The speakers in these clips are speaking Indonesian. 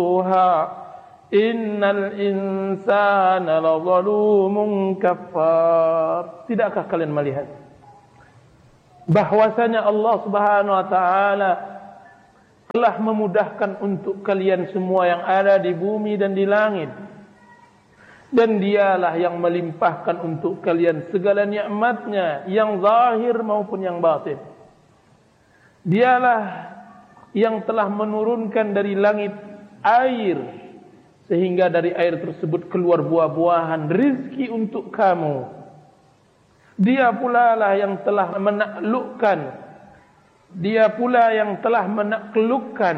Innal insana lazalumun kafar. Tidakkah kalian melihat bahwasanya Allah Subhanahu wa taala telah memudahkan untuk kalian semua yang ada di bumi dan di langit, dan dialah yang melimpahkan untuk kalian segala nikmatnya yang zahir maupun yang batin. Dialah yang telah menurunkan dari langit air, sehingga dari air tersebut keluar buah-buahan rizki untuk kamu. Dia pula lah yang telah menaklukkan, dia pula yang telah menaklukkan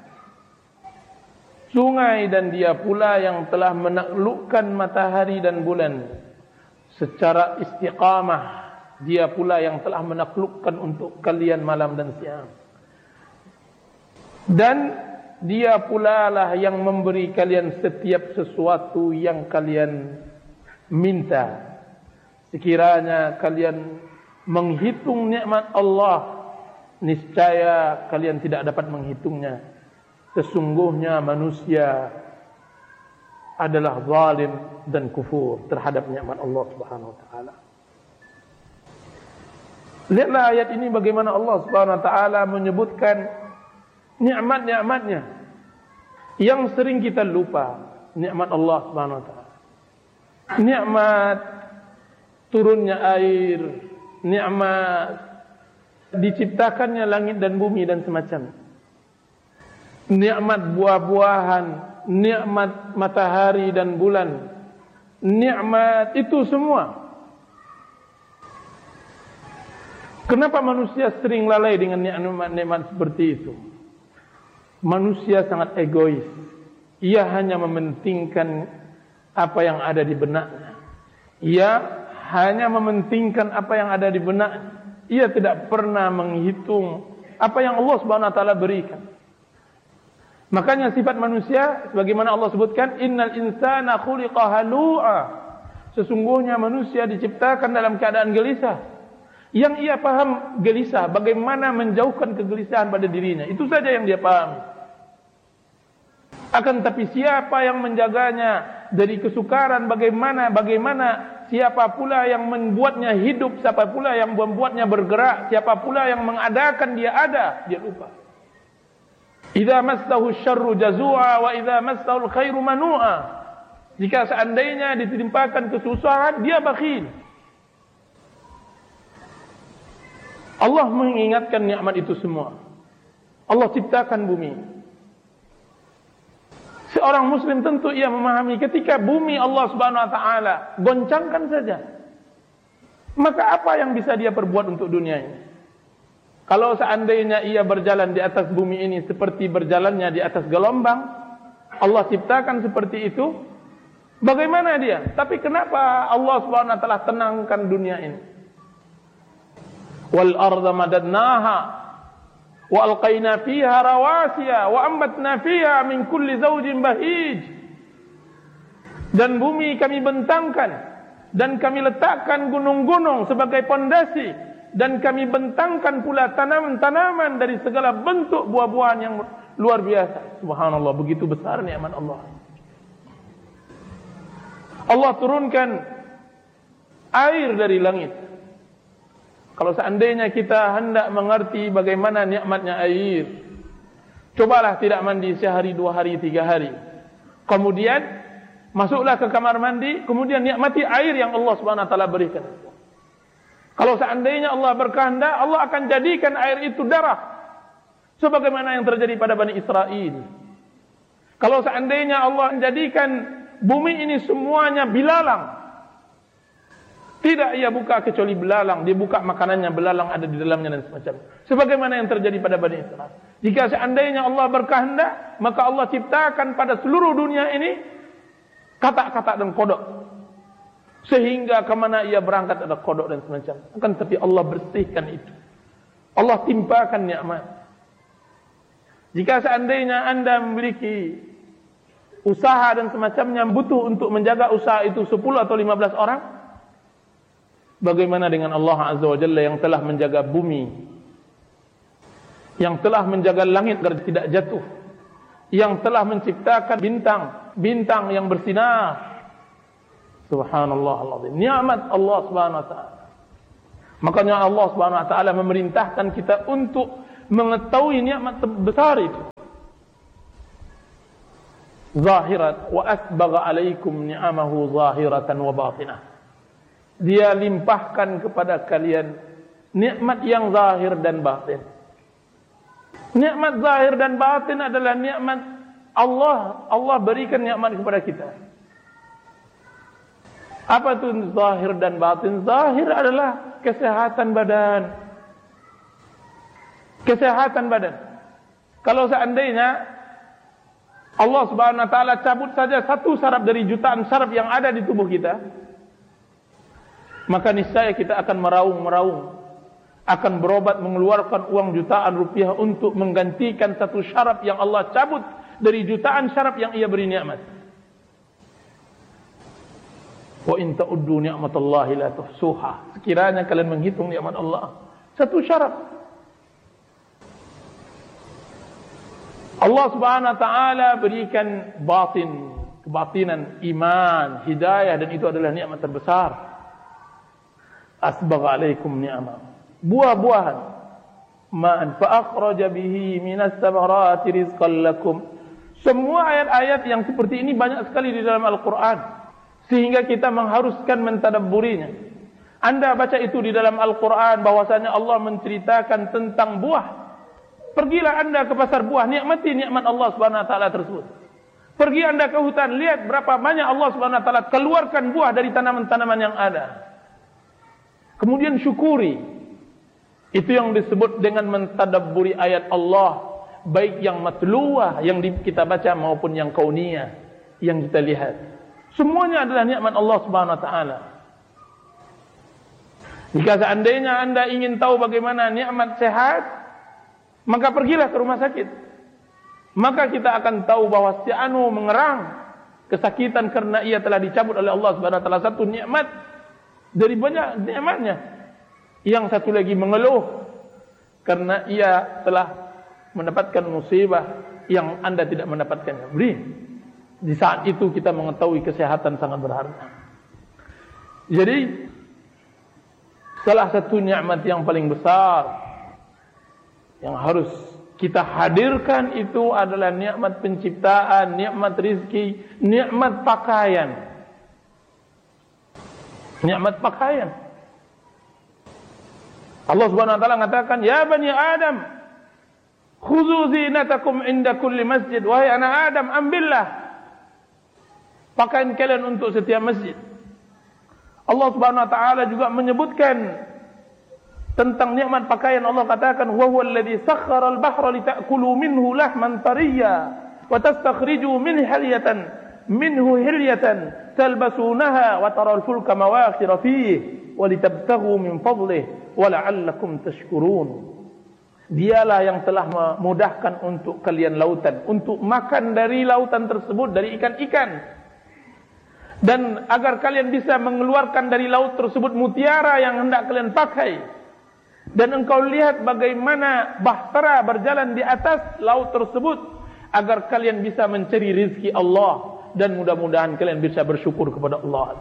sungai, dan dia pula yang telah menaklukkan matahari dan bulan secara istiqamah. Dia pula yang telah menaklukkan untuk kalian malam dan siang. Dan dia pula lah yang memberi kalian setiap sesuatu yang kalian minta. Sekiranya kalian menghitung nikmat Allah, niscaya kalian tidak dapat menghitungnya. Sesungguhnya manusia adalah zalim dan kufur terhadap nikmat Allah Subhanahu wa taala. Lihatlah ayat ini bagaimana Allah Subhanahu wa taala menyebutkan nikmat-nikmatnya yang sering kita lupa. Nikmat Allah Subhanahu wa taala, nikmat turunnya air, nikmat diciptakannya langit dan bumi dan semacamnya, nikmat buah-buahan, nikmat matahari dan bulan, nikmat itu semua. Kenapa manusia sering lalai dengan nikmat-nikmat seperti itu? Manusia sangat egois. Ia hanya mementingkan apa yang ada di benaknya. Ia hanya mementingkan apa yang ada di benaknya. Ia tidak pernah menghitung apa yang Allah Subhanahu wa taala berikan. Makanya sifat manusia sebagaimana Allah sebutkan, innal insana khuliqa halu'a. Sesungguhnya manusia diciptakan dalam keadaan gelisah. Yang ia paham gelisah, bagaimana menjauhkan kegelisahan pada dirinya. Itu saja yang dia pahami. Akan tapi siapa yang menjaganya dari kesukaran, bagaimana siapa pula yang membuatnya hidup, siapa pula yang membuatnya bergerak, siapa pula yang mengadakan dia ada, dia lupa. Idza massahu syarru jazua wa idza massahu khairu manua. Jika seandainya ditimpakan kesusahan, dia bakhil. Allah mengingatkan nikmat itu semua. Allah ciptakan bumi. Seorang muslim tentu ia memahami ketika bumi Allah Subhanahu wa taala goncangkan saja, maka apa yang bisa dia perbuat untuk dunia ini? Kalau seandainya ia berjalan di atas bumi ini seperti berjalannya di atas gelombang, Allah ciptakan seperti itu, bagaimana dia? Tapi kenapa Allah Subhanahu wa taala tenangkan dunia ini? Wal arda madadnaha wa alqaina fiha rawasiya wa ambatna fiha min kulli zawjin bahij. Dan bumi kami bentangkan dan kami letakkan gunung-gunung sebagai pondasi, dan kami bentangkan pula tanaman-tanaman dari segala bentuk buah-buahan yang luar biasa. Subhanallah, begitu besar nikmat Allah. Allah turunkan air dari langit. Kalau seandainya kita hendak mengerti bagaimana nikmatnya air, cobalah tidak mandi sehari, 2 hari, 3 hari. Kemudian masuklah ke kamar mandi, kemudian nikmati air yang Allah Subhanahu wa taala berikan. Kalau seandainya Allah berkehendak, Allah akan jadikan air itu darah, sebagaimana yang terjadi pada Bani Israel. Kalau seandainya Allah menjadikan bumi ini semuanya bilalang, tidak ia buka kecuali belalang, dia buka makanannya, belalang ada di dalamnya dan semacamnya. Sebagaimana yang terjadi pada Bani Israel. Jika seandainya Allah berkehendak, maka Allah ciptakan pada seluruh dunia ini katak-katak dan kodok. Sehingga kemana ia berangkat ada kodok dan semacamnya. Akan tapi Allah bersihkan itu. Allah timpakan nikmat. Jika seandainya Anda memiliki usaha dan semacamnya, butuh untuk menjaga usaha itu 10 atau 15 orang, bagaimana dengan Allah Azza wa Jalla yang telah menjaga bumi, yang telah menjaga langit agar tidak jatuh, yang telah menciptakan bintang yang bersinar. Subhanallahal azim. Nikmat Allah Subhanahu wa taala. Makanya Allah Subhanahu wa taala memerintahkan kita untuk mengetahui nikmat besar itu. Zahirat wa asbagha alaikum ni'amahu zahiratan wa batinah. Dia limpahkan kepada kalian nikmat yang zahir dan batin. Nikmat zahir dan batin adalah nikmat Allah. Allah berikan nikmat kepada kita. Apa itu zahir dan batin? Zahir adalah kesehatan badan. Kesehatan badan. Kalau seandainya Allah Subhanahu wa taala cabut saja satu saraf dari jutaan saraf yang ada di tubuh kita, maka niscaya kita akan meraung-meraung, akan berobat mengeluarkan uang jutaan rupiah untuk menggantikan satu syaraf yang Allah cabut dari jutaan syaraf yang ia beri nikmat. Wa in ta'uddu ni'matallahi la tuhsuha. Sekiranya kalian menghitung nikmat Allah, satu syaraf. Allah Subhanahu wa taala berikan batin, kebatinan, iman, hidayah, dan itu adalah nikmat terbesar. Asbagha alaikum ni'amah. Buah-buahan. Ma'an fa akhraja bihi minas samarati rizqan lakum. Semua ayat-ayat yang seperti ini banyak sekali di dalam Al-Qur'an, sehingga kita mengharuskan mentadabburinya. Anda baca itu di dalam Al-Qur'an bahwasanya Allah menceritakan tentang buah. Pergilah anda ke pasar buah, nikmati nikmat Allah Subhanahu wa taala tersebut. Pergi anda ke hutan, lihat berapa banyak Allah Subhanahu wa taala keluarkan buah dari tanaman-tanaman yang ada. Kemudian syukuri. Itu yang disebut dengan mentadabburi ayat Allah, baik yang matluwah yang kita baca maupun yang kauniyah yang kita lihat. Semuanya adalah nikmat Allah Subhanahu wa taala. Jika seandainya anda ingin tahu bagaimana nikmat sehat, maka pergilah ke rumah sakit. Maka kita akan tahu bahwa si anu mengerang kesakitan karena ia telah dicabut oleh Allah Subhanahu wa taala satu nikmat dari banyak nikmatnya. Yang satu lagi mengeluh karena ia telah mendapatkan musibah yang anda tidak mendapatkannya. Beri. Di saat itu kita mengetahui kesehatan sangat berharga. Jadi salah satu nikmat yang paling besar yang harus kita hadirkan itu adalah nikmat penciptaan, nikmat rizki, nikmat pakaian. Nikmat pakaian. Allah Subhanahu wa taala mengatakan, "Ya bani Adam, khudhu zinatakum inda kulli masjid." Wahai anak Adam, ambillah pakaian kalian untuk setiap masjid. Allah Subhanahu wa taala juga menyebutkan tentang nikmat pakaian. Allah katakan, "Wa huwal ladzi sakhkhara al-bahra litakulu minhu lahman tariyya wa tastakhriju minhu hilyatan talbasunaha wa taral fulka mawakhira fihi wa litabtaghu min fadlihi wa la'allakum tashkurun." Dialah yang telah memudahkan untuk kalian lautan, untuk makan dari lautan tersebut, dari ikan-ikan, dan agar kalian bisa mengeluarkan dari laut tersebut mutiara yang hendak kalian pakai. Dan engkau lihat bagaimana bahtera berjalan di atas laut tersebut, agar kalian bisa mencari rizki Allah, dan mudah-mudahan kalian bisa bersyukur kepada Allah.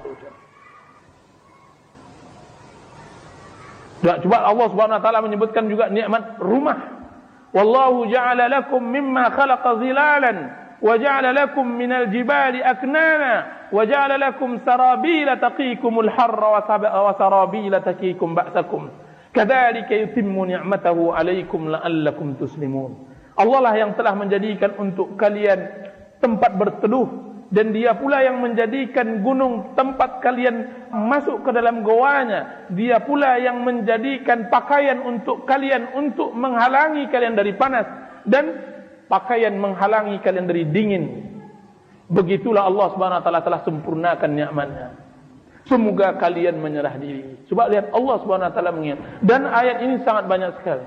Coba Allah Subhanahu wa taala menyebutkan juga nikmat rumah. Wallahu ja'ala lakum mimma khalaqa zilalan wa ja'ala lakum minal jibali aknana wa ja'ala lakum sarabila taqikumul harra wa sarabila taqikum ba'sakum. Kadzalika yutimmu ni'matahu 'alaikum la'allakum tuslimun. Allah lah yang telah menjadikan untuk kalian tempat berteduh, dan Dia pula yang menjadikan gunung tempat kalian masuk ke dalam goanya. Dia pula yang menjadikan pakaian untuk kalian untuk menghalangi kalian dari panas, dan pakaian menghalangi kalian dari dingin. Begitulah Allah Subhanahu wa taala telah sempurnakan nikmatnya. Semoga kalian menyerah diri. Coba lihat Allah Subhanahu wa taala mengingat. Dan ayat ini sangat banyak sekali.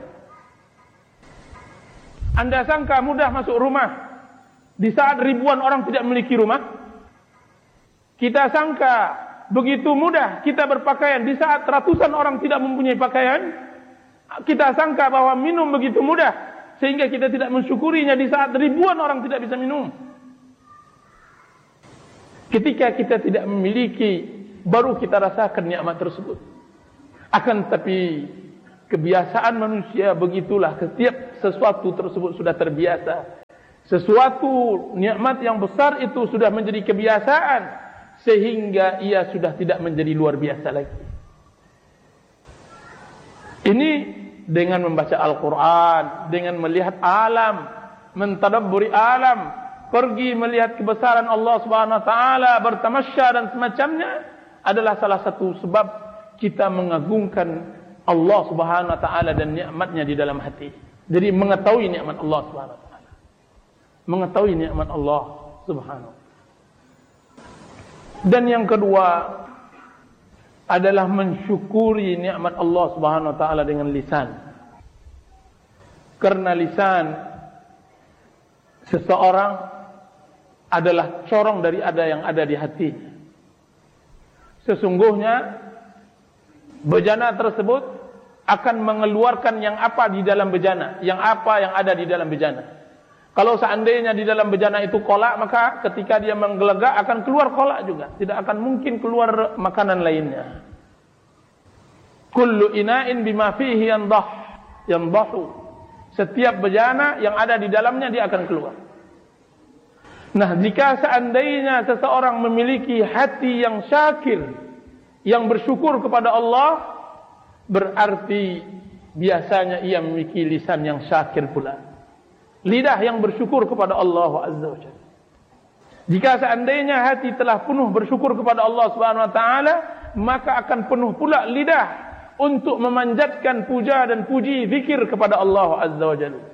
Anda sangka mudah masuk rumah di saat ribuan orang tidak memiliki rumah? Kita sangka begitu mudah kita berpakaian di saat ratusan orang tidak mempunyai pakaian? Kita sangka bahwa minum begitu mudah sehingga kita tidak mensyukurinya di saat ribuan orang tidak bisa minum. Ketika kita tidak memiliki, baru kita rasakan nikmat tersebut. Akan tapi kebiasaan manusia begitulah, setiap sesuatu tersebut sudah terbiasa. Sesuatu nikmat yang besar itu sudah menjadi kebiasaan, sehingga ia sudah tidak menjadi luar biasa lagi. Ini dengan membaca Al-Quran, dengan melihat alam, mentadabburi alam, pergi melihat kebesaran Allah Subhanahu Wa Taala, bertamasya dan semacamnya, adalah salah satu sebab kita mengagungkan Allah Subhanahu Wa Taala dan nikmatnya di dalam hati. Jadi mengetahui nikmat Allah Subhanahu Wa Taala, mengetahui nikmat Allah Subhanahu. Dan yang kedua adalah mensyukuri nikmat Allah Subhanahu Wa Taala dengan lisan. Karena lisan seseorang adalah corong dari yang ada di hati. Sesungguhnya bejana tersebut akan mengeluarkan yang apa di dalam bejana, yang apa yang ada di dalam bejana. Kalau seandainya di dalam bejana itu kolak, maka ketika dia menggelegak akan keluar kolak juga. Tidak akan mungkin keluar makanan lainnya. Kullu ina'in bima fihi yandahu. Setiap bejana yang ada di dalamnya dia akan keluar. Nah, jika seandainya seseorang memiliki hati yang syakir, yang bersyukur kepada Allah, berarti biasanya ia memiliki lisan yang syakir pula. Lidah yang bersyukur kepada Allah Azza wa Jalla. Jika seandainya hati telah penuh bersyukur kepada Allah Subhanahu Wa Taala, maka akan penuh pula lidah untuk memanjatkan puja dan puji zikir kepada Allah Azza wa Jalla.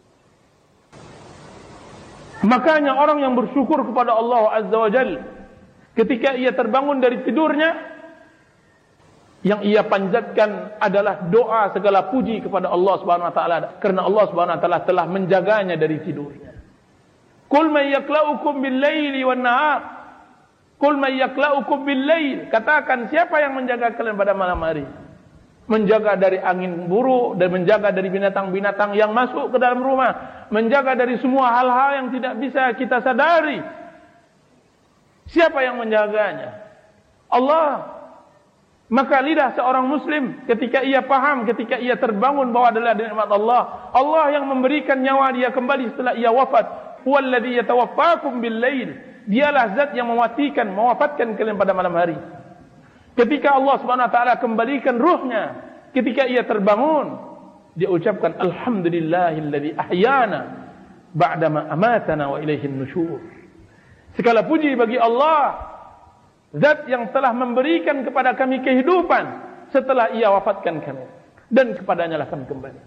Makanya orang yang bersyukur kepada Allah Azza wa Jalla, ketika ia terbangun dari tidurnya, yang ia panjatkan adalah doa segala puji kepada Allah Subhanahu Wa Taala, karena Allah Subhanahu Wa Taala telah menjaganya dari tidurnya. Qul may yaklaukum bil-laili wan-nahar. Qul may yaklaukum bil-lail. Katakan, siapa yang menjaga kalian pada malam hari? Menjaga dari angin buruk dan menjaga dari binatang-binatang yang masuk ke dalam rumah, menjaga dari semua hal-hal yang tidak bisa kita sadari. Siapa yang menjaganya? Allah. Maka lidah seorang muslim ketika ia paham, ketika ia terbangun bahwa adalah nikmat Allah, Allah yang memberikan nyawa dia kembali setelah ia wafat. Huwallazi yatawaffakum bil-lail. Dialah zat yang mewafatkan kalian pada malam hari. Ketika Allah Subhanahu Wa Taala kembalikan ruhnya, ketika ia terbangun, dia ucapkan alhamdulillahillazi ahyana ba'dama amatana wa ilaihin nusyur. Segala puji bagi Allah, zat yang telah memberikan kepada kami kehidupan setelah ia wafatkan kami, dan kepadanya lah kami kembali.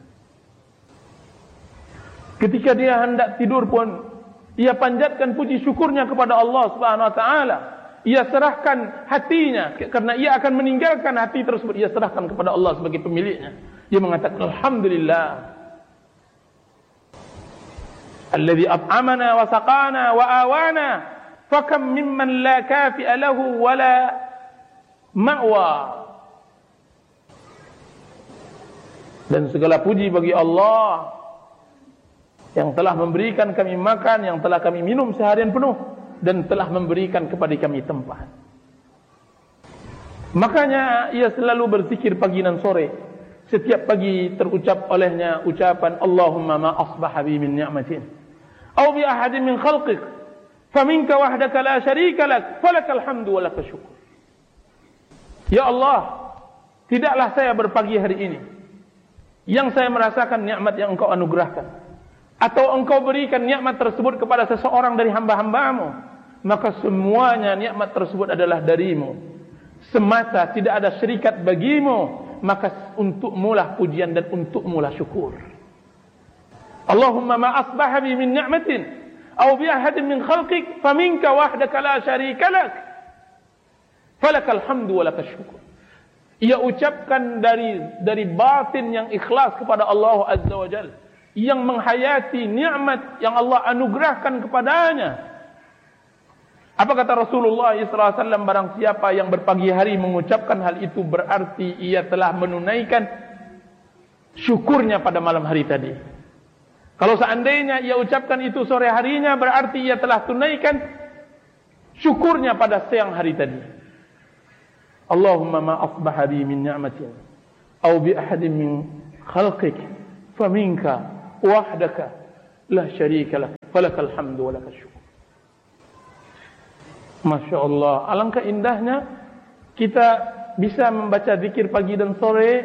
Ketika dia hendak tidur pun, ia panjatkan puji syukurnya kepada Allah Subhanahu Wa Taala. Ia serahkan hatinya, karena ia akan meninggalkan hati tersebut, ia serahkan kepada Allah sebagai pemiliknya. Dia mengatakan alhamdulillah alladzi at'amana wa saqana wa awana. Fakam mimman la kafi'a lahu wala ma'wa. Dan segala puji bagi Allah yang telah memberikan kami makan, yang telah kami minum seharian penuh, dan telah memberikan kepada kami tempat. Makanya ia selalu berzikir pagi dan sore. Setiap pagi terucap olehnya ucapan Allahumma ma asbaha bi min ni'matin aw bi ahadin min khalqik faminka wahdaka la syarika lak falakal hamdu wa lakal syukur. Ya Allah, tidaklah saya berpagi hari ini yang saya merasakan nikmat yang Engkau anugerahkan, atau Engkau berikan nikmat tersebut kepada seseorang dari hamba-hambamu, maka semuanya nikmat tersebut adalah darimu semata, tidak ada syirikat bagimu, maka untukmulah pujian dan untukmulah syukur. Allahumma ma asbaha bi min ni'matin aw bi ahadin min khalqik faminka wahdaka la syarika lak falakal hamdu wa lakal syukur. Ia ucapkan dari batin yang ikhlas kepada Allah Azza wa Jalla, yang menghayati nikmat yang Allah anugerahkan kepadanya. Apa kata Rasulullah SAW? Barang siapa yang berpagi hari mengucapkan hal itu, berarti ia telah menunaikan syukurnya pada malam hari tadi. Kalau seandainya ia ucapkan itu sore harinya, berarti ia telah tunaikan syukurnya pada siang hari tadi. Allahumma ma asbaha bi min ni'matin aw bi ahadin min khalqik faminka wahdaka la syarika lak falakal hamdu wa lakal syukur. Masya Allah, alangkah indahnya kita bisa membaca zikir pagi dan sore,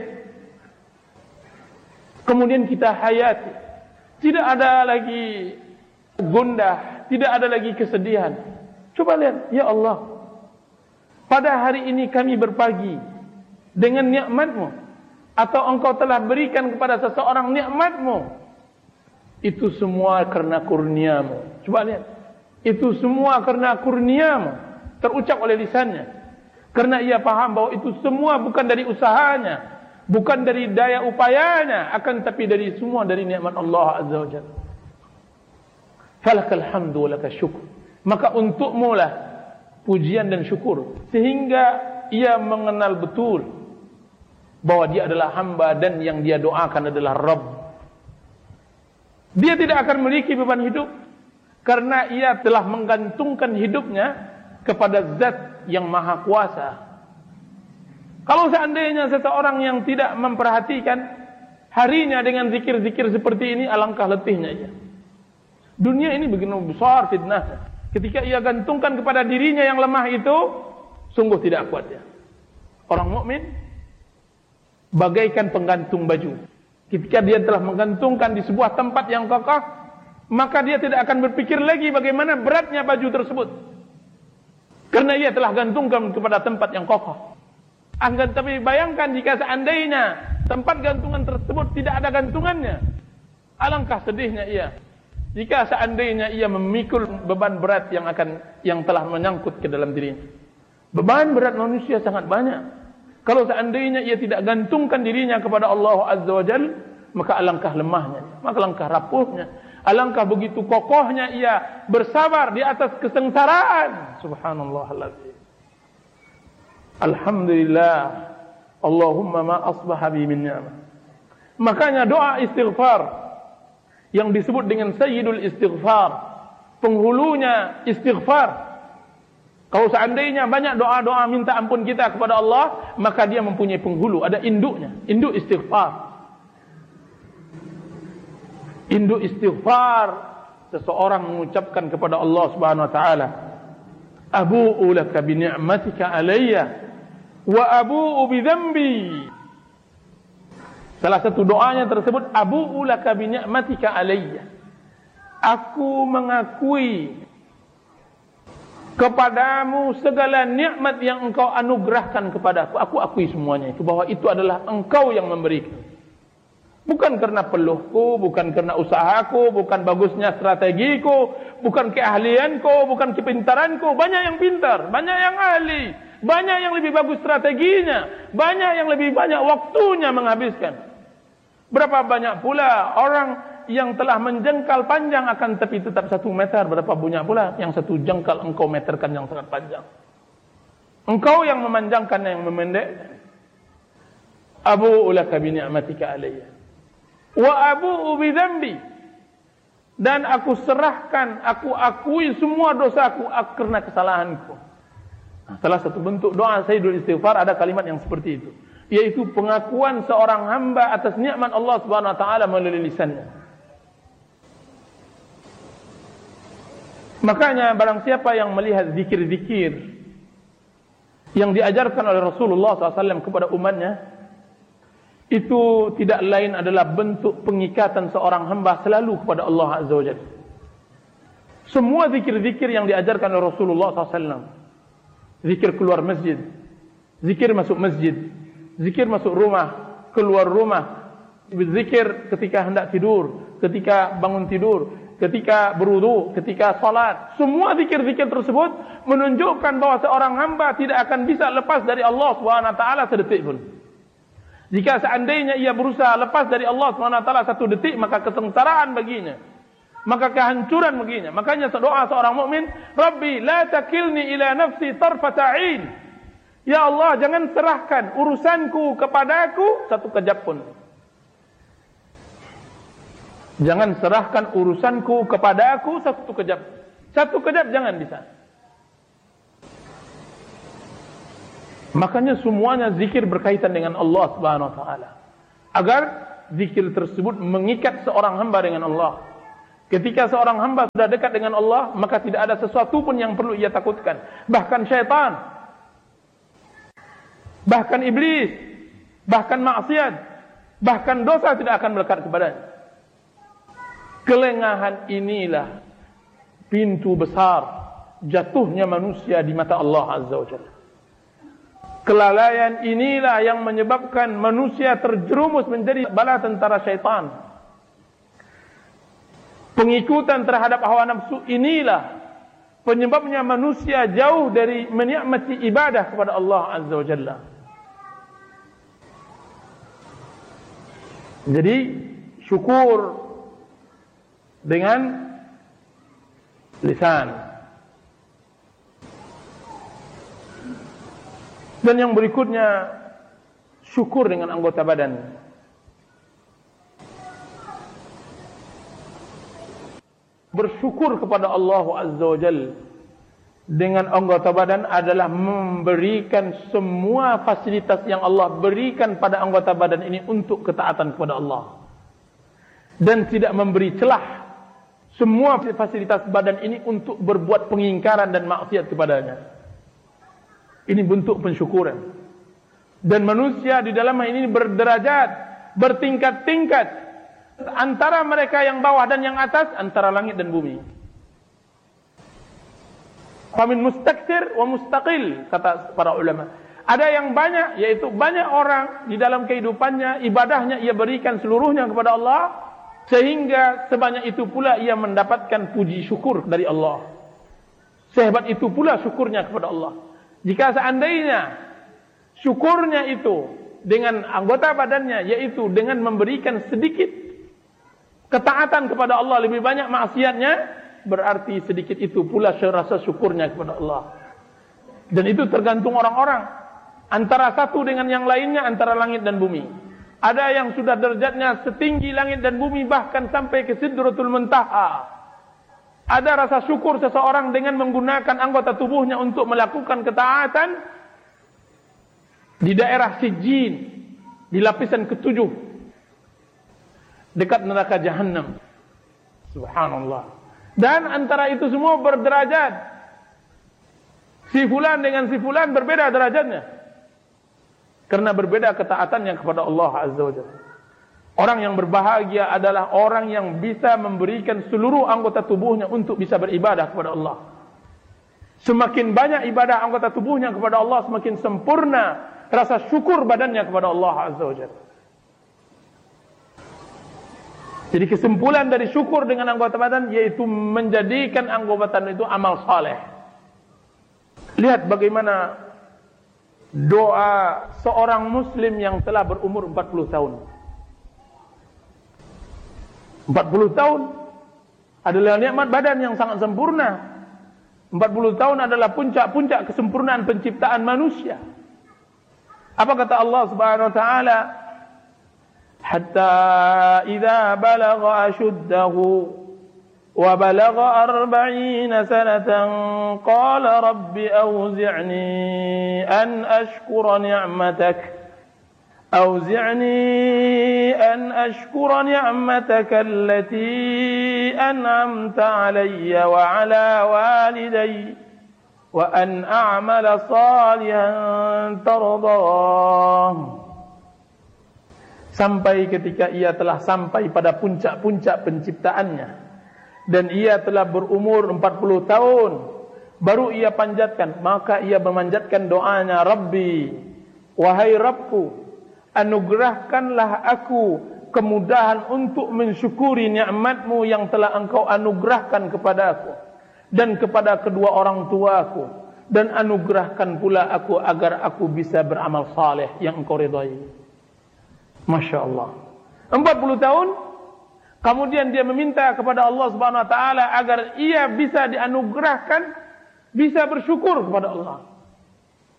kemudian kita hayati. Tidak ada lagi gundah, tidak ada lagi kesedihan. Coba lihat, ya Allah, pada hari ini kami berpagi dengan nikmat-Mu, atau Engkau telah berikan kepada seseorang nikmat-Mu. Itu semua karena kurnia-Mu. Coba lihat, itu semua karena kurnia-Mu. Terucap oleh lisannya, karena ia paham bahwa itu semua bukan dari usahanya, bukan dari daya upayanya, akan tapi dari semua dari nikmat Allah Azza wa Jalla. Falakal hamdu wa lakal syukur. Maka untukmu lah pujian dan syukur, sehingga ia mengenal betul bahwa dia adalah hamba dan yang dia doakan adalah Rabb. Dia tidak akan memiliki beban hidup karena ia telah menggantungkan hidupnya kepada Zat yang Maha Kuasa. Kalau seandainya seseorang yang tidak memperhatikan harinya dengan zikir-zikir seperti ini, alangkah letihnya ia. Dunia ini begitu besar fitnah. Ketika ia gantungkan kepada dirinya yang lemah itu, sungguh tidak kuat dia. Orang mukmin bagaikan penggantung baju. Ketika dia telah menggantungkan di sebuah tempat yang kokoh, maka dia tidak akan berpikir lagi bagaimana beratnya baju tersebut, karena ia telah gantungkan kepada tempat yang kokoh. Tapi bayangkan jika seandainya tempat gantungan tersebut tidak ada gantungannya, alangkah sedihnya ia jika seandainya ia memikul beban berat yang telah menyangkut ke dalam dirinya. Beban berat manusia sangat banyak. Kalau seandainya ia tidak gantungkan dirinya kepada Allah Azza wa Jalla, maka alangkah lemahnya, maka alangkah rapuhnya, alangkah begitu kokohnya ia bersabar di atas kesengsaraan. Subhanallahal-azim. Alhamdulillah, Allahumma ma asbaha bi min ni'mah. Makanya doa istighfar yang disebut dengan Sayyidul Istighfar, penghulunya istighfar. Kalau seandainya banyak doa-doa minta ampun kita kepada Allah, maka dia mempunyai penghulu, ada induknya, induk istighfar. Induk istighfar, seseorang mengucapkan kepada Allah Subhanahu wa taala, abu'u laka bi ni'matika alayya wa abu'u bi dhanbi. Salah satu doanya tersebut, abu'u laka bi ni'matika alayya. Aku mengakui kepadamu segala nikmat yang engkau anugerahkan kepadaku. Aku akui semuanya itu, bahwa itu adalah engkau yang memberikan. Bukan karena peluhku, bukan karena usahaku, bukan bagusnya strategiku, bukan keahlianku, bukan kepintaranku. Banyak yang pintar, banyak yang ahli, banyak yang lebih bagus strateginya, banyak yang lebih banyak waktunya menghabiskan. Berapa banyak pula orang yang telah menjengkal panjang akan tapi tetap 1 meter. Berapa banyak pula yang 1 jengkal engkau meterkan yang sangat panjang. Engkau yang memanjangkan yang memendekkan. Abu'u laka bi ni'matika alayya wa abu'u bi dhanbi. Dan aku serahkan, aku akui semua dosaku karena kesalahanku. Nah, salah satu bentuk doa Sayyidul Istighfar ada kalimat yang seperti itu, yaitu pengakuan seorang hamba atas nikmat Allah Subhanahu wa taala melalui lisannya. Makanya barang siapa yang melihat zikir-zikir yang diajarkan oleh Rasulullah SAW kepada umatnya, itu tidak lain adalah bentuk pengikatan seorang hamba selalu kepada Allah Azza wa Jalla. Semua zikir-zikir yang diajarkan oleh Rasulullah SAW, zikir keluar masjid, zikir masuk masjid, zikir masuk rumah, keluar rumah, zikir ketika hendak tidur, ketika bangun tidur, ketika berwudu, ketika salat. Semua zikir-zikir tersebut menunjukkan bahwa seorang hamba tidak akan bisa lepas dari Allah Subhanahu wa taala sedetik pun. Jika seandainya ia berusaha lepas dari Allah Subhanahu wa taala 1 detik, maka kesengsaraan baginya, maka kehancuran baginya. Makanya doa seorang mukmin, Rabbi la takilni ila nafsi tarfata 'ain. Ya Allah, jangan serahkan urusanku kepadaku 1 kejap pun. Jangan serahkan urusanku kepada aku satu kejap. Satu kejap jangan bisa. Makanya semuanya zikir berkaitan dengan Allah Subhanahu wa taala. Agar zikir tersebut mengikat seorang hamba dengan Allah. Ketika seorang hamba sudah dekat dengan Allah, maka tidak ada sesuatu pun yang perlu ia takutkan. Bahkan syaitan, bahkan iblis, bahkan maksiat, bahkan dosa tidak akan melekat kepadanya. Kelengahan inilah pintu besar jatuhnya manusia di mata Allah Azza wa Jalla. Kelalaian inilah yang menyebabkan manusia terjerumus menjadi bala tentara syaitan. Pengikutan terhadap hawa nafsu inilah penyebabnya manusia jauh dari menikmati ibadah kepada Allah Azza wa Jalla. Jadi syukur dengan lisan. Dan yang berikutnya syukur dengan anggota badan. Bersyukur kepada Allah Azza wa Jalla dengan anggota badan adalah memberikan semua fasilitas yang Allah berikan pada anggota badan ini untuk ketaatan kepada Allah. Dan tidak memberi celah semua fasilitas badan ini untuk berbuat pengingkaran dan maksiat kepadanya. Ini bentuk pensyukuran. Dan manusia di dalam ini berderajat, bertingkat-tingkat. Antara mereka yang bawah dan yang atas, antara langit dan bumi. Famin mustakthir wa mustaqil, kata para ulama. Ada yang banyak, yaitu banyak orang di dalam kehidupannya, ibadahnya ia berikan seluruhnya kepada Allah, sehingga sebanyak itu pula ia mendapatkan puji syukur dari Allah. Sehebat itu pula syukurnya kepada Allah. Jika seandainya syukurnya itu dengan anggota badannya, yaitu dengan memberikan sedikit ketaatan kepada Allah, lebih banyak maksiatnya, berarti sedikit itu pula rasa syukurnya kepada Allah. Dan itu tergantung orang-orang. Antara satu dengan yang lainnya, antara langit dan bumi. Ada yang sudah derajatnya setinggi langit dan bumi, bahkan sampai ke Sidratul Muntaha. Ada rasa syukur seseorang dengan menggunakan anggota tubuhnya untuk melakukan ketaatan di daerah Sijjin, di lapisan ke-7 dekat neraka Jahannam. Subhanallah. Dan antara itu semua berderajat. Si fulan dengan si fulan berbeda derajatnya, karena berbeda ketaatannya kepada Allah Azza wa Jalla. Orang yang berbahagia adalah orang yang bisa memberikan seluruh anggota tubuhnya untuk bisa beribadah kepada Allah. Semakin banyak ibadah anggota tubuhnya kepada Allah, semakin sempurna rasa syukur badannya kepada Allah Azza wa Jalla. Jadi kesimpulan dari syukur dengan anggota badan, yaitu menjadikan anggota badan itu amal saleh. Lihat bagaimana doa seorang muslim yang telah berumur 40 tahun. 40 tahun adalah nikmat badan yang sangat sempurna. 40 tahun adalah puncak-puncak kesempurnaan penciptaan manusia. Apa kata Allah Subhanahu wa taala? Hatta idza balagha ashuddahu wa balagha 40 sanatan qala rabbi awzi'ni an ashkura ni'matak أوزعني أن أشكر نعمتك التي أنعمت علي وعلى والدي وأن أعمل صالحا ترضاه. Sampai ketika ia telah sampai pada puncak-puncak penciptaannya dan ia telah berumur 40 tahun, baru ia panjatkan, maka ia memanjatkan doanya, Rabbi, wahai Rabbku, anugerahkanlah aku kemudahan untuk mensyukuri nikmat-Mu yang telah Engkau anugerahkan kepadaku dan kepada kedua orang tuaku, dan anugerahkan pula aku agar aku bisa beramal saleh yang Engkau ridai. Masya Allah. 40 tahun kemudian dia meminta kepada Allah Subhanahu wa taala agar ia bisa dianugerahkan bisa bersyukur kepada Allah.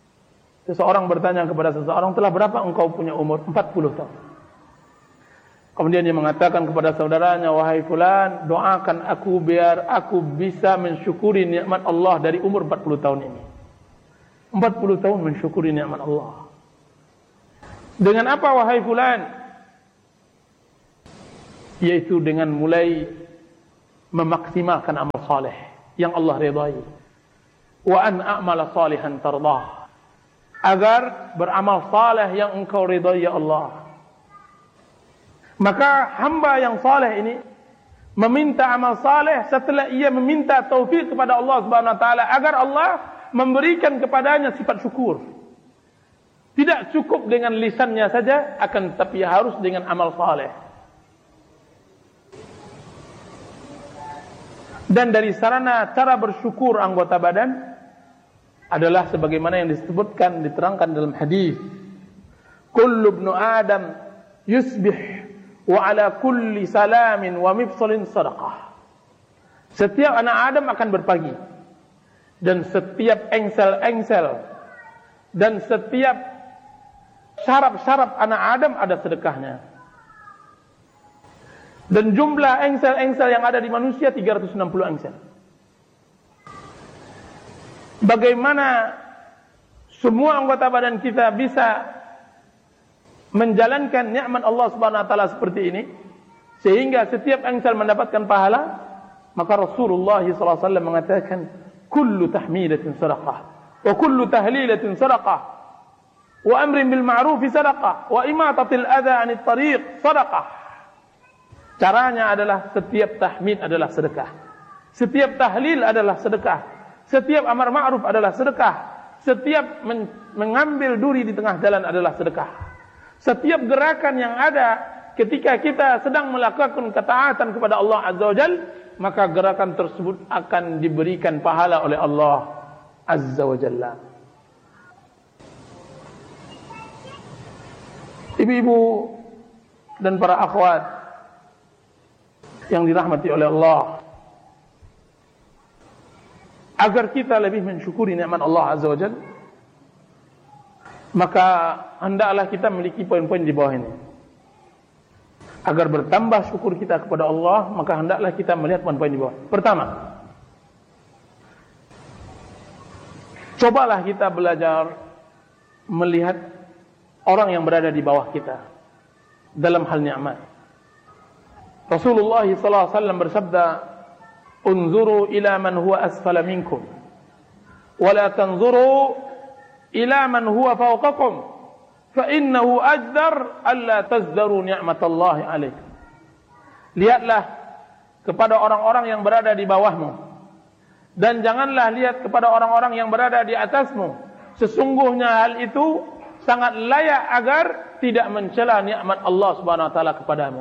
Seseorang bertanya kepada seseorang, telah berapa engkau punya umur? 40 tahun. Kemudian dia mengatakan kepada saudaranya, wahai fulan, doakan aku biar aku bisa mensyukuri nikmat Allah dari umur 40 tahun ini. 40 tahun mensyukuri nikmat Allah. Dengan apa wahai fulan? Yaitu dengan mulai memaksimalkan amal saleh yang Allah ridai. Wa an a'mala salihan tardah. Agar beramal saleh yang engkau ridai ya Allah. Maka hamba yang saleh ini meminta amal saleh setelah ia meminta taufik kepada Allah Subhanahu wa taala agar Allah memberikan kepadanya sifat syukur. Tidak cukup dengan lisannya saja, akan tetapi harus dengan amal saleh. Dan dari sarana cara bersyukur anggota badan adalah sebagaimana yang disebutkan, diterangkan dalam hadis. Kullu ibnu Adam yusbih wa ala kulli salamin wa mifsalin sadaqah. Setiap anak Adam akan berpagi, dan setiap engsel-engsel dan setiap syaraf-syaraf anak Adam ada sedekahnya. Dan jumlah engsel-engsel yang ada di manusia 360 engsel. Bagaimana semua anggota badan kita bisa menjalankan nikmat Allah Subhanahu wa taala seperti ini sehingga setiap engsel mendapatkan pahala? Maka Rasulullah sallallahu alaihi wasallam mengatakan, kullu tahmidatin sadaqah wa kullu tahlilatin sadaqah wa amrin bil ma'ruf sadaqah wa imatatil adha 'anit tariq sadaqah. Caranya adalah setiap tahmid adalah sedekah, setiap tahlil adalah sedekah, setiap amar ma'ruf adalah sedekah, setiap mengambil duri di tengah jalan adalah sedekah. Setiap gerakan yang ada ketika kita sedang melakukan ketaatan kepada Allah Azza wa Jalla, maka gerakan tersebut akan diberikan pahala oleh Allah Azza wa Jalla. Ibu-ibu dan para akhwat yang dirahmati oleh Allah, agar kita lebih mensyukuri nikmat Allah Azza wa Jalla, maka hendaklah kita memiliki poin-poin di bawah ini. Agar bertambah syukur kita kepada Allah, maka hendaklah kita melihat poin-poin di bawah. Pertama, cobalah kita belajar melihat orang yang berada di bawah kita dalam hal nikmat. Rasulullah sallallahu alaihi wasallam bersabda, "Unzuru ila man huwa asfala minkum, wa la tanzuru ila man huwa fawqakum, fa innahu ajdar alla tazdaru ni'matallahi alaikum." Lihatlah kepada orang-orang yang berada di bawahmu, dan janganlah lihat kepada orang-orang yang berada di atasmu. Sesungguhnya hal itu sangat layak agar tidak mencela nikmat Allah Subhanahu wa taala kepadamu.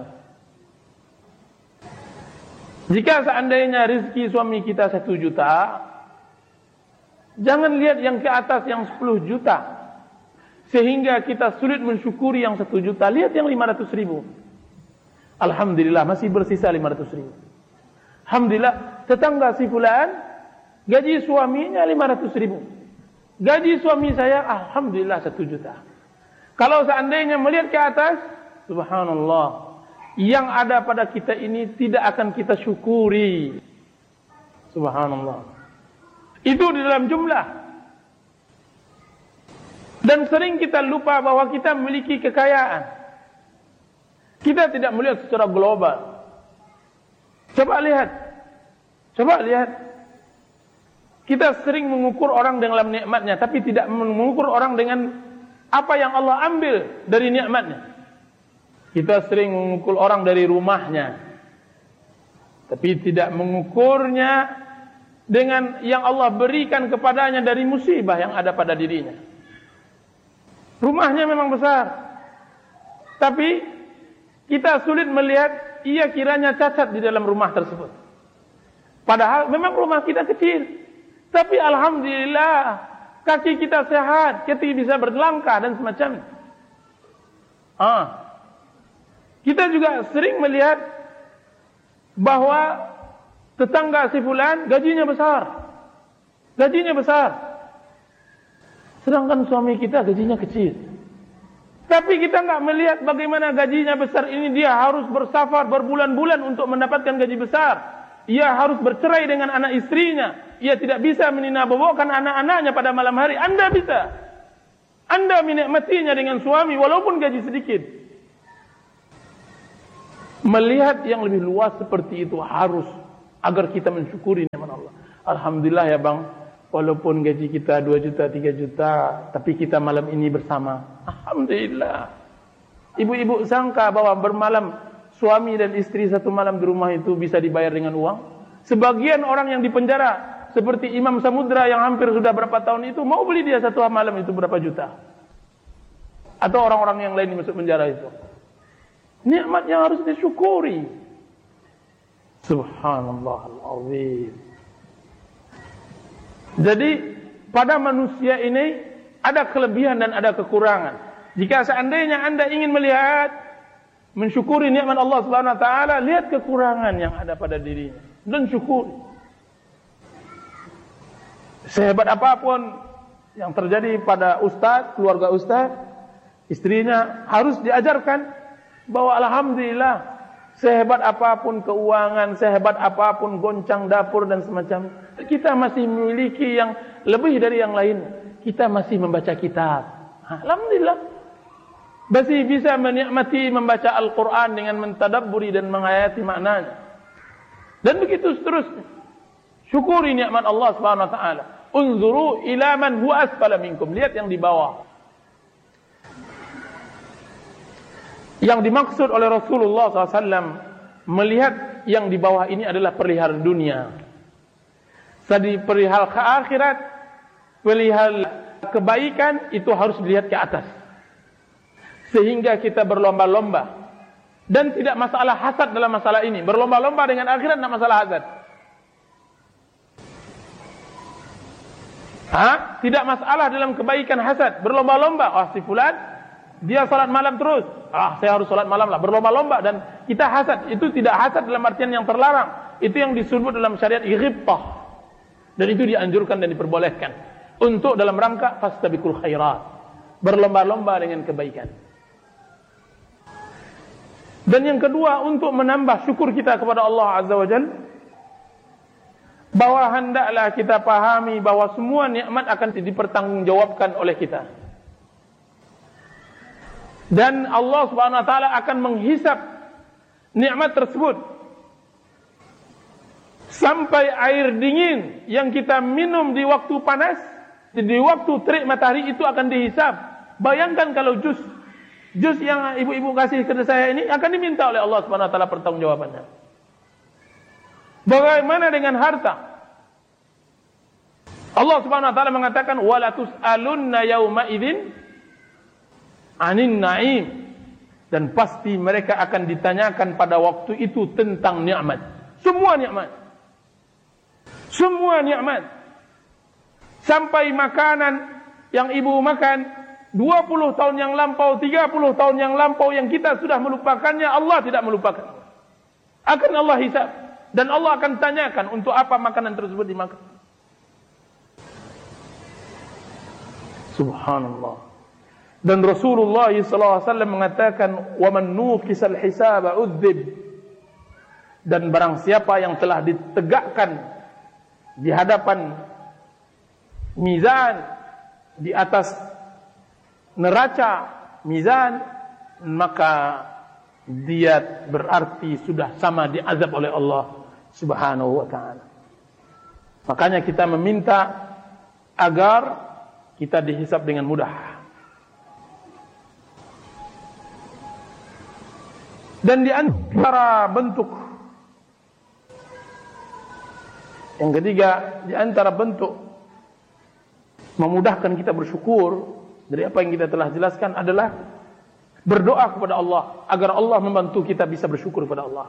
Jika seandainya rezeki suami kita 1 juta, jangan lihat yang ke atas yang 10 juta sehingga kita sulit mensyukuri yang 1 juta. Lihat yang 500.000. Alhamdulillah masih bersisa 500.000. Alhamdulillah tetangga si fulan gaji suaminya 500.000. Gaji suami saya alhamdulillah 1 juta. Kalau seandainya melihat ke atas, subhanallah, yang ada pada kita ini tidak akan kita syukuri. Subhanallah. Itu di dalam jumlah. Dan sering kita lupa bahwa kita memiliki kekayaan. Kita tidak melihat secara global. Coba lihat. Kita sering mengukur orang dengan nikmatnya, tapi tidak mengukur orang dengan apa yang Allah ambil dari nikmatnya. Kita sering mengukur orang dari rumahnya, tapi tidak mengukurnya dengan yang Allah berikan kepadanya dari musibah yang ada pada dirinya. Rumahnya memang besar, tapi kita sulit melihat ia kiranya cacat di dalam rumah tersebut. Padahal memang rumah kita kecil, tapi alhamdulillah kaki kita sehat, kita bisa berlangkah dan semacamnya. Kita juga sering melihat bahwa tetangga si fulan gajinya besar. Sedangkan suami kita gajinya kecil. Tapi kita enggak melihat bagaimana gajinya besar ini, dia harus bersafar berbulan-bulan untuk mendapatkan gaji besar. Ia harus bercerai dengan anak istrinya. Ia tidak bisa meninabawakan anak-anaknya pada malam hari. Anda bisa. Anda menikmatinya dengan suami walaupun gaji sedikit. Melihat yang lebih luas seperti itu harus agar kita mensyukuri nikmat Allah. Alhamdulillah ya bang, walaupun gaji kita 2 juta, 3 juta, tapi kita malam ini bersama. Alhamdulillah. Ibu-ibu sangka bahwa bermalam suami dan istri satu malam di rumah itu bisa dibayar dengan uang? Sebagian orang yang dipenjara seperti Imam Samudra yang hampir sudah berapa tahun itu, mau beli dia satu malam itu berapa juta? Atau orang-orang yang lain masuk penjara itu. Nikmat yang harus disyukuri. Subhanallahal-azim. Jadi pada manusia ini ada kelebihan dan ada kekurangan. Jika seandainya Anda ingin melihat, mensyukuri nikmat Allah Subhanahu wa taala, lihat kekurangan yang ada pada dirinya dan syukuri. Sehebat apapun yang terjadi pada ustaz, keluarga ustaz, istrinya harus diajarkan bahwa alhamdulillah, sehebat apapun keuangan, sehebat apapun goncang dapur dan semacam, kita masih memiliki yang lebih dari yang lain. Kita masih membaca kitab. Alhamdulillah. Masih bisa menikmati membaca Al-Quran dengan mentadabburi dan menghayati maknanya. Dan begitu seterusnya. Syukuri nikmat Allah Subhanahu wa taala. Unzuru ila man huwa asfala minkum. Lihat yang di bawah. Yang dimaksud oleh Rasulullah SAW melihat yang di bawah ini adalah perihal dunia. Jadi perihal ke akhirat, perihal kebaikan itu harus dilihat ke atas. Sehingga kita berlomba-lomba. Dan tidak masalah hasad dalam masalah ini. Berlomba-lomba dengan akhirat tidak masalah hasad. Tidak masalah dalam kebaikan hasad. Berlomba-lomba. Si fulan, dia salat malam terus. Saya harus salat malam lah. Berlomba-lomba dan kita hasad. Itu tidak hasad dalam artian yang terlarang. Itu yang disebut dalam syariat ghibtah. Dan itu dianjurkan dan diperbolehkan. Untuk dalam rangka fastabiqul khairat. Berlomba-lomba dengan kebaikan. Dan yang kedua, untuk menambah syukur kita kepada Allah Azza wa Jalla, bahwa hendaklah kita pahami bahwa semua nikmat akan dipertanggungjawabkan oleh kita. Dan Allah Subhanahu wa taala akan menghisap nikmat tersebut. Sampai air dingin yang kita minum di waktu panas, di waktu terik matahari itu akan dihisap. Bayangkan kalau jus yang ibu-ibu kasih ke saya ini akan diminta oleh Allah Subhanahu wa taala pertanggungjawabannya. Bagaimana dengan harta? Allah Subhanahu wa taala mengatakan wala tus'alunna yauma idzin 'anin na'im, dan pasti mereka akan ditanyakan pada waktu itu tentang nikmat. Semua nikmat. Semua nikmat. Sampai makanan yang ibu makan 20 tahun yang lampau, 30 tahun yang lampau yang kita sudah melupakannya, Allah tidak melupakan. Akan Allah hisab. Dan Allah akan tanyakan untuk apa makanan tersebut dimakan. Subhanallah. Dan Rasulullah SAW mengatakan, وَمَنْ نُوكِسَ الْحِسَابَ عُذِّبْ. Dan barang siapa yang telah ditegakkan di hadapan mizan, di atas neraca mizan, maka dia berarti sudah sama diazab oleh Allah Subhanahu wa ta'ala. Makanya kita meminta agar kita dihisab dengan mudah. Dan di antara bentuk yang ketiga, di antara bentuk memudahkan kita bersyukur dari apa yang kita telah jelaskan adalah berdoa kepada Allah agar Allah membantu kita bisa bersyukur kepada Allah.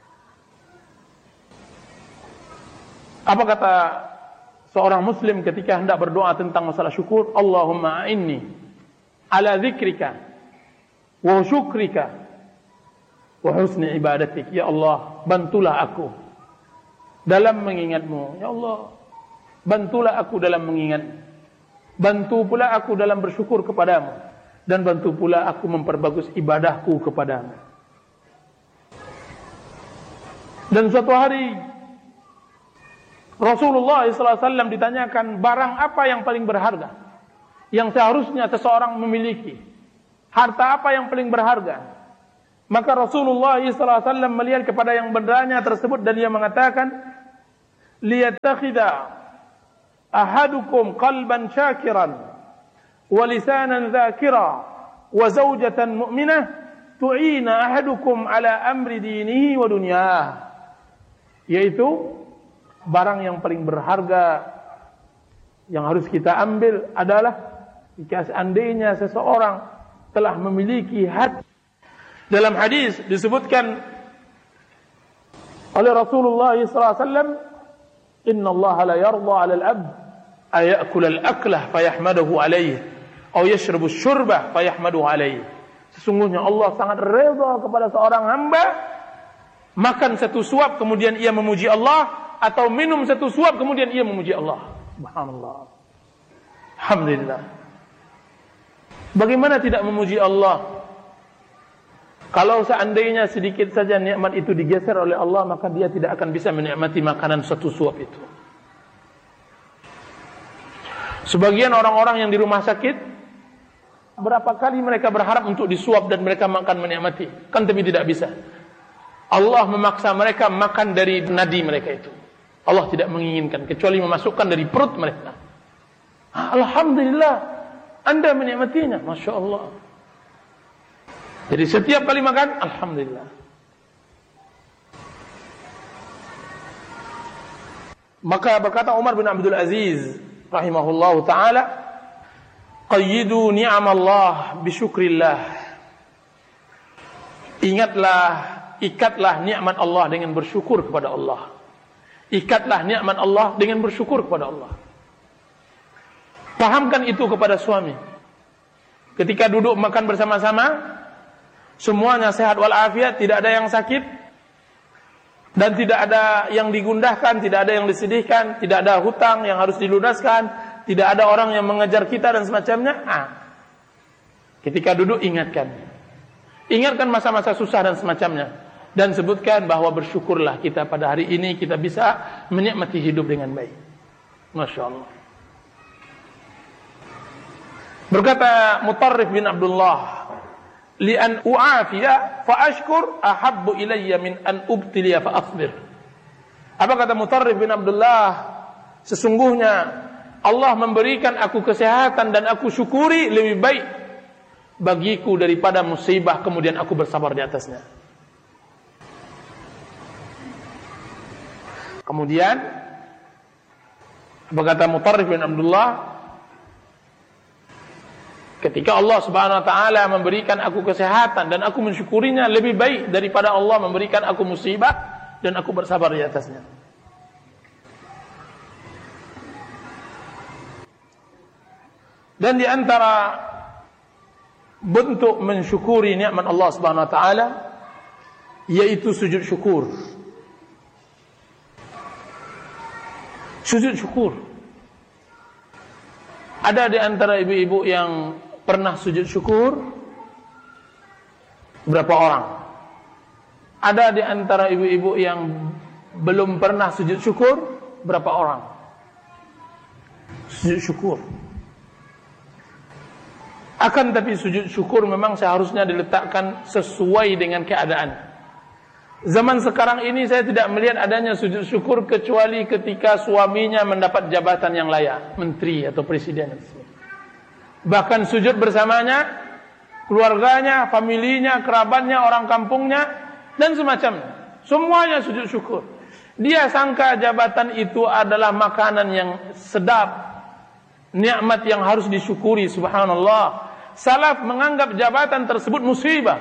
Apa kata seorang muslim ketika hendak berdoa tentang masalah syukur? Allahumma a'inni ala dzikrika wa syukrika wa husni ibadatik. Ya Allah, bantulah aku dalam mengingatmu. Ya Allah, bantulah aku dalam mengingat. Bantu pula aku dalam bersyukur kepadamu. dan bantu pula aku memperbagus ibadahku kepadamu. Dan suatu hari Rasulullah SAW ditanyakan, barang apa yang paling berharga yang seharusnya seseorang memiliki? Harta apa yang paling berharga? Maka Rasulullah SAW melihat kepada yang bertanya tersebut dan dia mengatakan, liyattakhidha ahadukum qalban syakiran wa lisanan dzakira wa zawjatan mu'minah tu'ina ahadukum ala amri dinihi wa dunyah. Yaitu barang yang paling berharga yang harus kita ambil adalah jika seandainya seseorang telah memiliki hati. Dalam hadis disebutkan oleh Rasulullah SAW, Inna Allah la yarda 'ala al-'abd ayakul al-aklah fayahmaduhu alayhi atau yashrabu syurbah fayahmaduhu alayhi. Sesungguhnya Allah sangat redha kepada seorang hamba makan satu suap kemudian ia memuji Allah, atau minum satu suap kemudian ia memuji Allah. Subhanallah. Alhamdulillah. Bagaimana tidak memuji Allah? Kalau seandainya sedikit saja nikmat itu digeser oleh Allah, maka dia tidak akan bisa menikmati makanan satu suap itu. Sebagian orang-orang yang di rumah sakit, berapa kali mereka berharap untuk disuap dan mereka makan menikmati, kan tapi tidak bisa. Allah memaksa mereka makan dari nadi mereka itu. Allah tidak menginginkan kecuali memasukkan dari perut mereka. Alhamdulillah, Anda menikmatinya, Masya Allah. Jadi setiap kali makan, Alhamdulillah. Maka berkata Umar bin Abdul Aziz rahimahullahu ta'ala, qayyidu ni'amallah bisyukrillah. Ingatlah, ikatlah nikmat Allah dengan bersyukur kepada Allah. Ikatlah nikmat Allah dengan bersyukur kepada Allah. Pahamkan itu kepada suami. Ketika duduk makan bersama-sama, semuanya sehat walafiat, tidak ada yang sakit dan tidak ada yang digundahkan, tidak ada yang disedihkan, tidak ada hutang yang harus dilunaskan, tidak ada orang yang mengejar kita dan semacamnya. Ketika duduk ingatkan masa-masa susah dan semacamnya, dan sebutkan bahwa bersyukurlah kita pada hari ini kita bisa menikmati hidup dengan baik. Masya Allah. Berkata Mutarrif bin Abdullah, li an u'afiya fa ashkur ahabbu ilayya min an ubtiliya fa asbir. Apa kata Mutarrif bin Abdullah? Sesungguhnya Allah memberikan aku kesehatan dan aku syukuri lebih baik bagiku daripada musibah kemudian aku bersabar di atasnya. Kemudian berkata Mutarrif bin Abdullah, ketika Allah Subhanahu wa taala memberikan aku kesehatan dan aku mensyukurinya lebih baik daripada Allah memberikan aku musibah dan aku bersabar di atasnya. Dan di antara bentuk mensyukuri nikmat Allah Subhanahu wa taala yaitu sujud syukur. Sujud syukur. Ada di antara ibu-ibu yang pernah sujud syukur? Berapa orang? Ada di antara ibu-ibu yang belum pernah sujud syukur? Berapa orang? Sujud syukur. Akan tapi sujud syukur memang seharusnya diletakkan sesuai dengan keadaan. Zaman sekarang ini saya tidak melihat adanya sujud syukur kecuali ketika suaminya mendapat jabatan yang layak, menteri atau presiden. Bahkan sujud bersamanya, keluarganya, familinya, kerabatnya, orang kampungnya, dan semacamnya. Semuanya sujud syukur. Dia sangka jabatan itu adalah makanan yang sedap, nikmat yang harus disyukuri, subhanallah. Salaf menganggap jabatan tersebut musibah.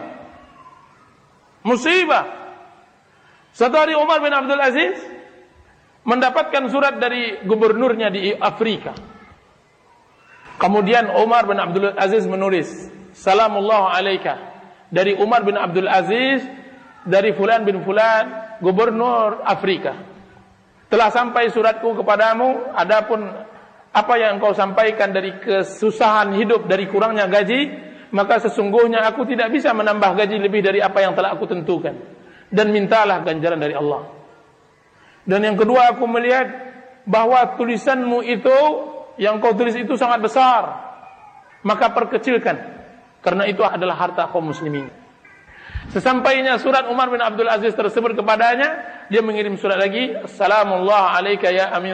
Musibah. Satu hari Umar bin Abdul Aziz mendapatkan surat dari gubernurnya di Afrika. Kemudian Umar bin Abdul Aziz menulis, Salamullah alaika, dari Umar bin Abdul Aziz, dari Fulan bin Fulan, gubernur Afrika. Telah sampai suratku kepadamu, adapun apa yang engkau sampaikan dari kesusahan hidup, dari kurangnya gaji, maka sesungguhnya aku tidak bisa menambah gaji lebih dari apa yang telah aku tentukan, dan mintalah ganjaran dari Allah. Dan yang kedua, aku melihat bahwa tulisanmu itu yang kau tulis itu sangat besar, maka perkecilkan, karena itu adalah harta kaum muslimin. Sesampainya surat Umar bin Abdul Aziz tersebut kepadanya, dia mengirim surat lagi, Assalamualaikum ya Amir